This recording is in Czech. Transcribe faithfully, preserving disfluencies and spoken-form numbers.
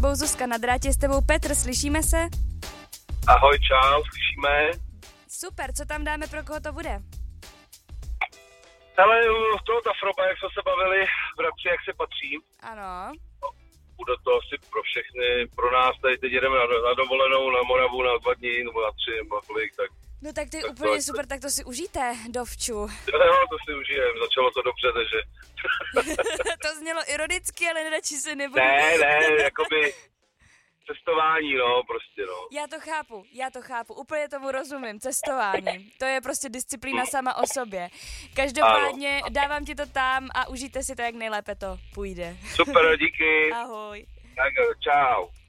tebou Zuzka na drátě, s tebou Petr, slyšíme se? Ahoj, čau, slyšíme. Super, co tam dáme, pro koho to bude? Hele, to ta froba, jak jsme se bavili, bratři, jak se patří. Ano. Bude to asi pro všechny, pro nás, tady teď jedeme na, na dovolenou, na Moravu na dva dny, nebo na tři, nebo na kolik, tak... No tak to je tak úplně to, super, tak to si užijte, dovču. Jo, to si užijem, začalo to dobře, takže... To znělo ironicky, ale radši se nebudu... Ne, ne, jakoby cestování, no, prostě, no. Já to chápu, já to chápu, úplně tomu rozumím, cestování. To je prostě disciplína sama o sobě. Každopádně ano. Dávám ti to tam a užijte si to, jak nejlépe to půjde. Super, díky. Ahoj. Tak, čau.